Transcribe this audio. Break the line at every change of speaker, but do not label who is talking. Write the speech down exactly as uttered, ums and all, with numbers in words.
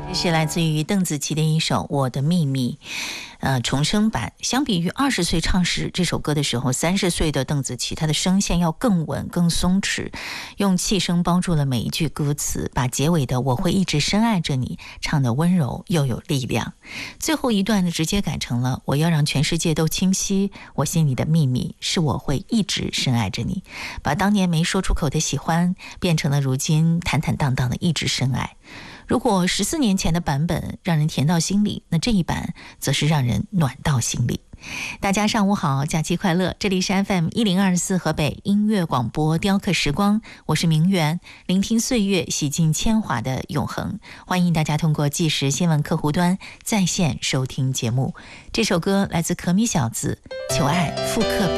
这是来自于邓紫棋的一首《我的秘密》，呃，重生版。相比于二十岁唱时这首歌的时候，三十岁的邓紫棋，她的声线要更稳、更松弛，用气声包住了每一句歌词，把结尾的"我会一直深爱着你"唱得温柔又有力量。最后一段呢，直接改成了"我要让全世界都清晰，我心里的秘密是我会一直深爱着你"，把当年没说出口的喜欢，变成了如今坦坦荡荡的一直深爱。如果十四年前的版本让人甜到心里，那这一版则是让人暖到心里。大家上午好，假期快乐，这里是 F M 一零二四河北音乐广播雕刻时光，我是明媛，聆听岁月，洗尽铅华的永恒。欢迎大家通过即时新闻客户端在线收听节目。这首歌来自可米小子《求爱》复刻版。